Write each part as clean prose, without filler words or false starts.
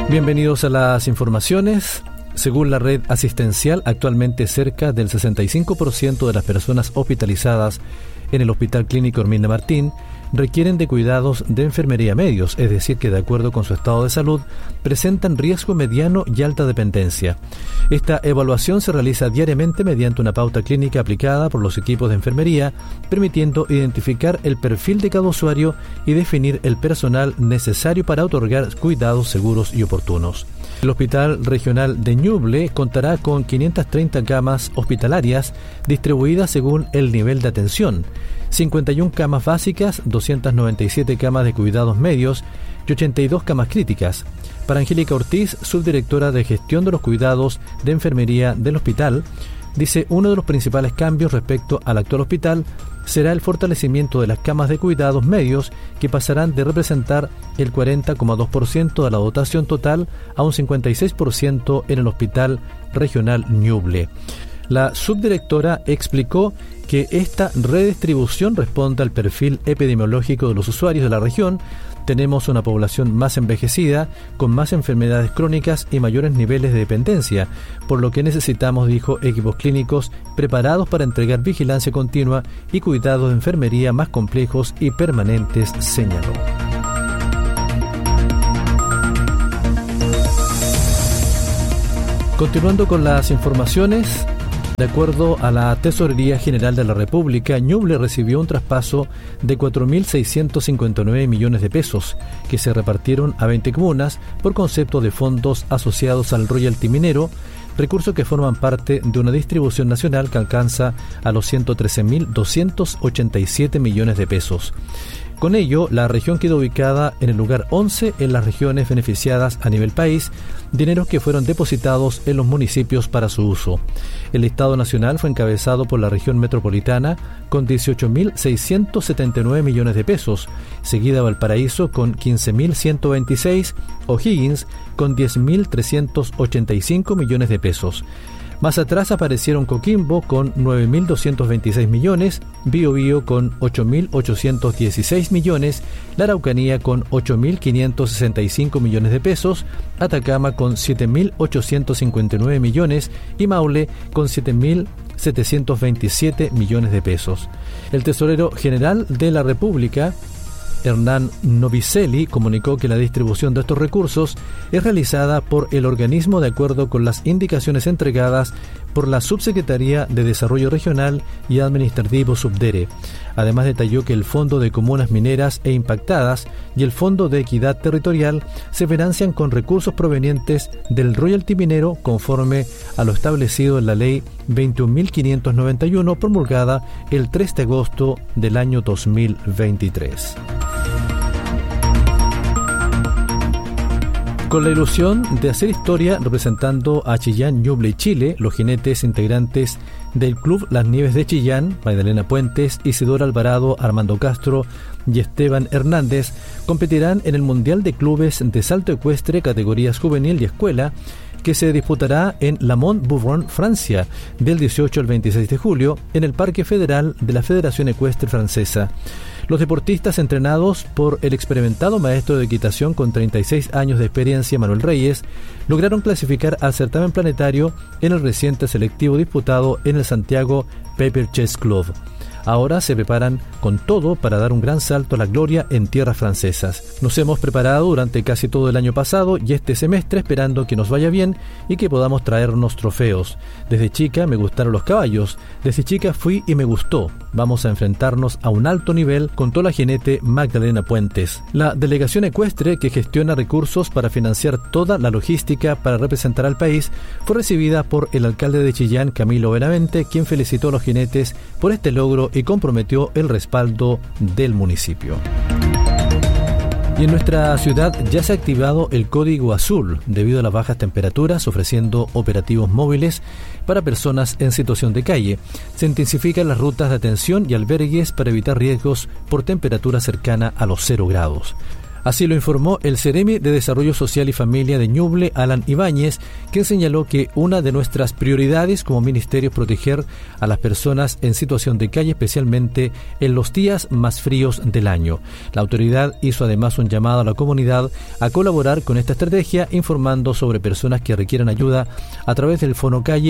Bienvenidos a las informaciones. Según la red asistencial, actualmente cerca del 65% de las personas hospitalizadas en el Hospital Clínico Hermínia Martín requieren de cuidados de enfermería medios, es decir, que de acuerdo con su estado de salud presentan riesgo mediano y alta dependencia. Esta evaluación se realiza diariamente mediante una pauta clínica aplicada por los equipos de enfermería, permitiendo identificar el perfil de cada usuario y definir el personal necesario para otorgar cuidados seguros y oportunos. El Hospital Regional de Ñuble contará con 530 camas hospitalarias distribuidas según el nivel de atención, 51 camas básicas, 297 camas de cuidados medios y 82 camas críticas. Para Angélica Ortiz, subdirectora de gestión de los cuidados de enfermería del hospital, dice: uno de los principales cambios respecto al actual hospital será el fortalecimiento de las camas de cuidados medios, que pasarán de representar el 40,2% de la dotación total a un 56% en el Hospital Regional Ñuble. La subdirectora explicó que esta redistribución responde al perfil epidemiológico de los usuarios de la región. Tenemos una población más envejecida, con más enfermedades crónicas y mayores niveles de dependencia, por lo que necesitamos, dijo, equipos clínicos preparados para entregar vigilancia continua y cuidados de enfermería más complejos y permanentes, señaló. Continuando con las informaciones, de acuerdo a la Tesorería General de la República, Ñuble recibió un traspaso de 4.659 millones de pesos que se repartieron a 20 comunas por concepto de fondos asociados al royalty minero, recursos que forman parte de una distribución nacional que alcanza a los 113.287 millones de pesos. Con ello, la región quedó ubicada en el lugar 11 en las regiones beneficiadas a nivel país, dineros que fueron depositados en los municipios para su uso. El listado nacional fue encabezado por la región metropolitana con 18.679 millones de pesos, seguida Valparaíso con 15.126, O'Higgins con 10.385 millones de pesos. Más atrás aparecieron Coquimbo con 9.226 millones, Biobío con 8.816 millones, la Araucanía con 8.565 millones de pesos, Atacama con 7.859 millones y Maule con 7.727 millones de pesos. El tesorero general de la República, Hernán Novicelli, comunicó que la distribución de estos recursos es realizada por el organismo de acuerdo con las indicaciones entregadas por la Subsecretaría de Desarrollo Regional y Administrativo Subdere. Además, detalló que el Fondo de Comunas Mineras e Impactadas y el Fondo de Equidad Territorial se financian con recursos provenientes del royalty minero conforme a lo establecido en la Ley 21.591, promulgada el 3 de agosto del año 2023. Con la ilusión de hacer historia representando a Chillán, Ñuble y Chile, los jinetes integrantes del Club Las Nieves de Chillán, Magdalena Puentes, Isidora Alvarado, Armando Castro y Esteban Hernández, competirán en el Mundial de Clubes de Salto Ecuestre, categorías juvenil y escuela, que se disputará en La Mont-Bourbon, Francia, del 18 al 26 de julio, en el Parque Federal de la Federación Ecuestre Francesa. Los deportistas, entrenados por el experimentado maestro de equitación con 36 años de experiencia, Manuel Reyes, lograron clasificar al certamen planetario en el reciente selectivo disputado en el Santiago Paper Chess Club. Ahora se preparan con todo para dar un gran salto a la gloria en tierras francesas. Nos hemos preparado durante casi todo el año pasado y este semestre esperando que nos vaya bien y que podamos traernos trofeos. Desde chica me gustaron los caballos, desde chica fui y me gustó. Vamos a enfrentarnos a un alto nivel, contó la jinete Magdalena Puentes. La delegación ecuestre, que gestiona recursos para financiar toda la logística para representar al país, fue recibida por el alcalde de Chillán, Camilo Benavente, quien felicitó a los jinetes por este logro y comprometió el respaldo del municipio. Y en nuestra ciudad ya se ha activado el código azul debido a las bajas temperaturas, ofreciendo operativos móviles para personas en situación de calle. Se intensifican las rutas de atención y albergues para evitar riesgos por temperatura cercana a los 0 grados. Así lo informó el Ceremi de Desarrollo Social y Familia de Ñuble, Alan Ibáñez, quien señaló que una de nuestras prioridades como ministerio es proteger a las personas en situación de calle, especialmente en los días más fríos del año. La autoridad hizo además un llamado a la comunidad a colaborar con esta estrategia, informando sobre personas que requieran ayuda a través del Fonocalle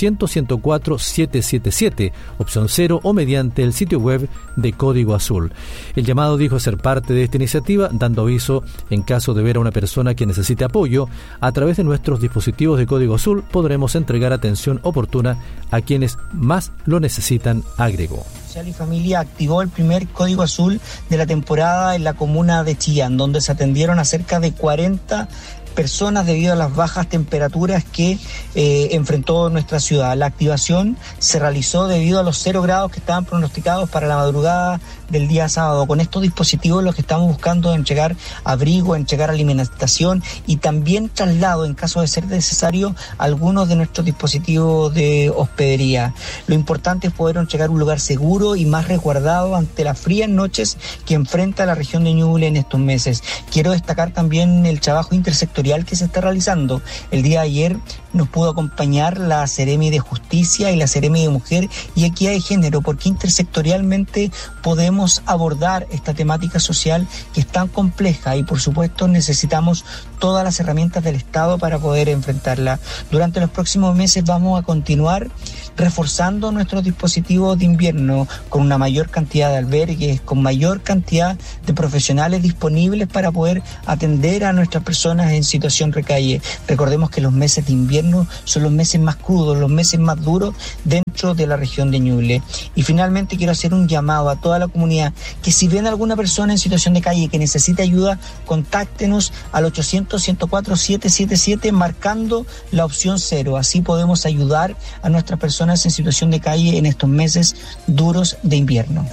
800-104-777, opción 0, o mediante el sitio web de Código Azul. El llamado dijo ser parte de esta iniciativa, dando aviso en caso de ver a una persona que necesite apoyo. A través de nuestros dispositivos de Código Azul podremos entregar atención oportuna a quienes más lo necesitan, agregó. Social y Familia activó el primer Código Azul de la temporada en la comuna de Chillán, donde se atendieron a cerca de 40 personas debido a las bajas temperaturas que enfrentó nuestra ciudad. La activación se realizó debido a los 0 grados que estaban pronosticados para la madrugada del día sábado. Con estos dispositivos lo que estamos buscando es entregar abrigo, entregar alimentación y también traslado, en caso de ser necesario, algunos de nuestros dispositivos de hospedería. Lo importante es poder entregar un lugar seguro y más resguardado ante las frías noches que enfrenta la región de Ñuble en estos meses. Quiero destacar también el trabajo intersectorial que se está realizando. El día de ayer nos pudo acompañar la Ceremi de Justicia y la Ceremi de Mujer y Equidad de Género, porque intersectorialmente podemos abordar esta temática social que es tan compleja y por supuesto necesitamos todas las herramientas del Estado para poder enfrentarla. Durante los próximos meses vamos a continuar reforzando nuestros dispositivos de invierno con una mayor cantidad de albergues, con mayor cantidad de profesionales disponibles para poder atender a nuestras personas en situación de calle. Recordemos que los meses de invierno son los meses más crudos, los meses más duros dentro de la región de Ñuble. Y finalmente quiero hacer un llamado a toda la comunidad que si ven a alguna persona en situación de calle que necesite ayuda, contáctenos al 800-104-777 marcando la opción 0. Así podemos ayudar a nuestras personas en situación de calle en estos meses duros de invierno.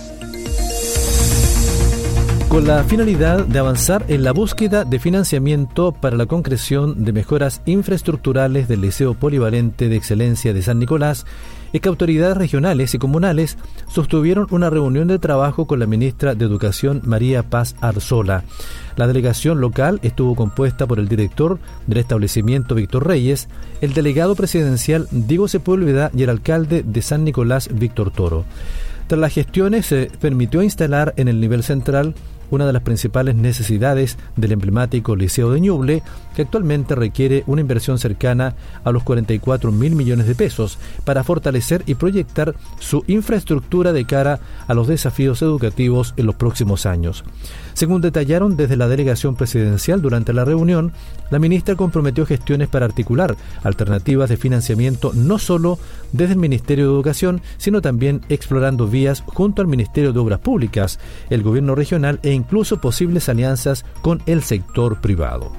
Con la finalidad de avanzar en la búsqueda de financiamiento para la concreción de mejoras infraestructurales del Liceo Polivalente de Excelencia de San Nicolás, es que autoridades regionales y comunales sostuvieron una reunión de trabajo con la ministra de Educación, María Paz Arzola. La delegación local estuvo compuesta por el director del establecimiento, Víctor Reyes, el delegado presidencial, Diego Sepúlveda, y el alcalde de San Nicolás, Víctor Toro. Tras las gestiones se permitió instalar en el nivel central una de las principales necesidades del emblemático Liceo de Ñuble, que actualmente requiere una inversión cercana a los 44.000 millones de pesos para fortalecer y proyectar su infraestructura de cara a los desafíos educativos en los próximos años. Según detallaron desde la delegación presidencial durante la reunión, la ministra comprometió gestiones para articular alternativas de financiamiento no solo desde el Ministerio de Educación, sino también explorando vías junto al Ministerio de Obras Públicas, el gobierno regional e incluso posibles alianzas con el sector privado.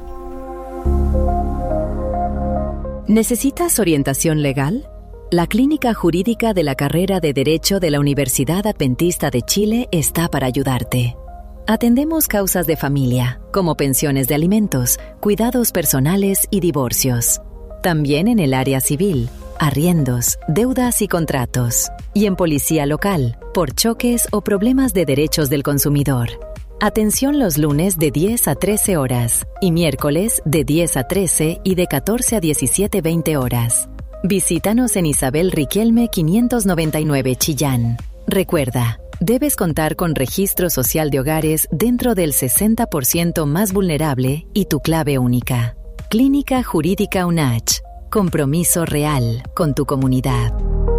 ¿Necesitas orientación legal? La Clínica Jurídica de la Carrera de Derecho de la Universidad Adventista de Chile está para ayudarte. Atendemos causas de familia, como pensiones de alimentos, cuidados personales y divorcios. También en el área civil, arriendos, deudas y contratos. Y en policía local, por choques o problemas de derechos del consumidor. Atención los lunes de 10 a 13 horas y miércoles de 10 a 13 y de 14 a 17:20 horas. Visítanos en Isabel Riquelme 599 Chillán. Recuerda, debes contar con registro social de hogares dentro del 60% más vulnerable y tu clave única. Clínica Jurídica UNACH. Compromiso real con tu comunidad.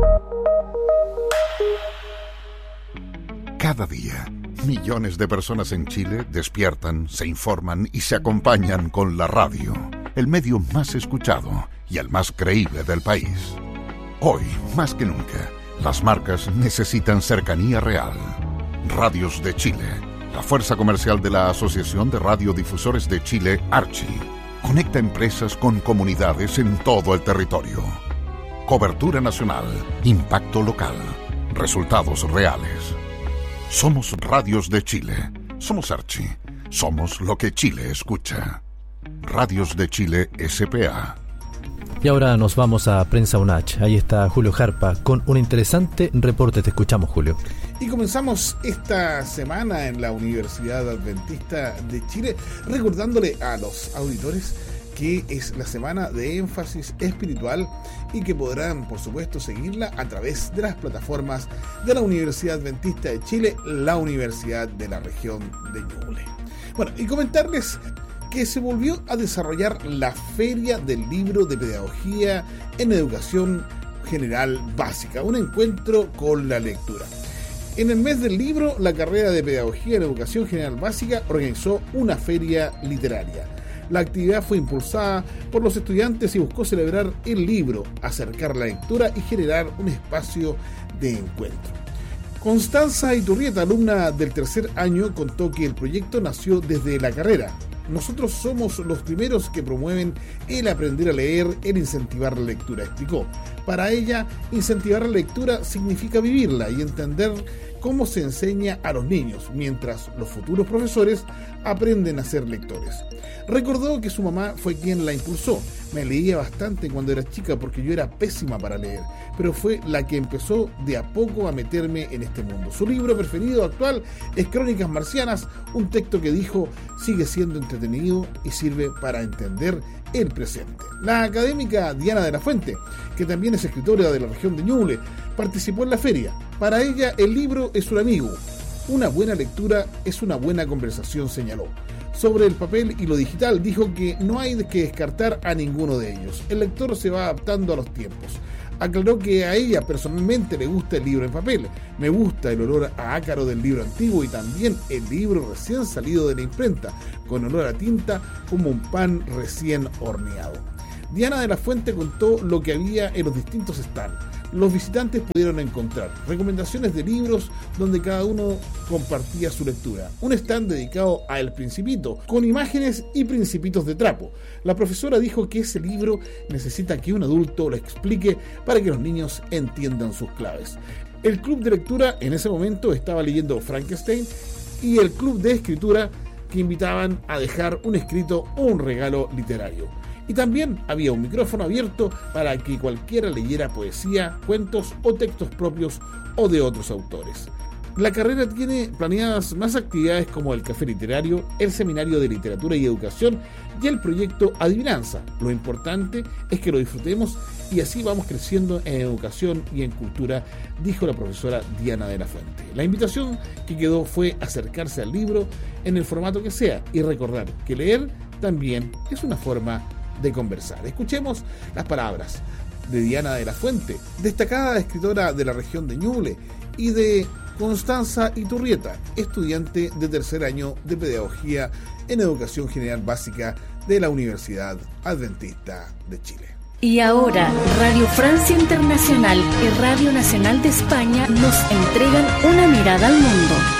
Cada día, millones de personas en Chile despiertan, se informan y se acompañan con la radio, el medio más escuchado y el más creíble del país. Hoy, más que nunca, las marcas necesitan cercanía real. Radios de Chile, la fuerza comercial de la Asociación de Radiodifusores de Chile, Archi, conecta empresas con comunidades en todo el territorio. Cobertura nacional, impacto local, resultados reales. Somos Radios de Chile, somos Archi, somos lo que Chile escucha. Radios de Chile S.p.A. Y ahora nos vamos a Prensa UNACH. Ahí está Julio Jarpa con un interesante reporte. Te escuchamos, Julio. Y comenzamos esta semana en la Universidad Adventista de Chile recordándole a los auditores que es la semana de énfasis espiritual y que podrán, por supuesto, seguirla a través de las plataformas de la Universidad Adventista de Chile, la Universidad de la Región de Ñuble. Bueno, y comentarles que se volvió a desarrollar la Feria del Libro de Pedagogía en Educación General Básica, un encuentro con la lectura. En el mes del libro, la carrera de Pedagogía en Educación General Básica organizó una feria literaria. La actividad fue impulsada por los estudiantes y buscó celebrar el libro, acercar la lectura y generar un espacio de encuentro. Constanza Iturrieta, alumna del tercer año, contó que el proyecto nació desde la carrera. Nosotros somos los primeros que promueven el aprender a leer, el incentivar la lectura, explicó. Para ella, incentivar la lectura significa vivirla y entender cómo se enseña a los niños, mientras los futuros profesores aprenden a ser lectores. Recordó que su mamá fue quien la impulsó. Me leía bastante cuando era chica porque yo era pésima para leer, pero fue la que empezó de a poco a meterme en este mundo. Su libro preferido actual es Crónicas Marcianas, un texto que dijo sigue siendo entretenido y sirve para entender el presente. La académica Diana de la Fuente, que también es escritora de la región de Ñuble, participó en la feria. Para ella, el libro es un amigo. Una buena lectura es una buena conversación, señaló. Sobre el papel y lo digital, dijo que no hay que descartar a ninguno de ellos. El lector se va adaptando a los tiempos. Aclaró que a ella personalmente le gusta el libro en papel. Me gusta el olor a ácaro del libro antiguo y también el libro recién salido de la imprenta, con olor a tinta como un pan recién horneado. Diana de la Fuente contó lo que había en los distintos stands. Los visitantes pudieron encontrar recomendaciones de libros donde cada uno compartía su lectura. Un stand dedicado a El Principito, con imágenes y principitos de trapo. La profesora dijo que ese libro necesita que un adulto lo explique para que los niños entiendan sus claves. El club de lectura en ese momento estaba leyendo Frankenstein y el club de escritura que invitaban a dejar un escrito o un regalo literario. Y también había un micrófono abierto para que cualquiera leyera poesía, cuentos o textos propios o de otros autores. La carrera tiene planeadas más actividades como el café literario, el seminario de literatura y educación y el proyecto Adivinanza. Lo importante es que lo disfrutemos y así vamos creciendo en educación y en cultura, dijo la profesora Diana de la Fuente. La invitación que quedó fue acercarse al libro en el formato que sea y recordar que leer también es una forma de conversar. Escuchemos las palabras de Diana de la Fuente, destacada escritora de la región de Ñuble, y de Constanza Iturrieta, estudiante de tercer año de Pedagogía en Educación General Básica de la Universidad Adventista de Chile. Y ahora, Radio Francia Internacional y Radio Nacional de España nos entregan una mirada al mundo.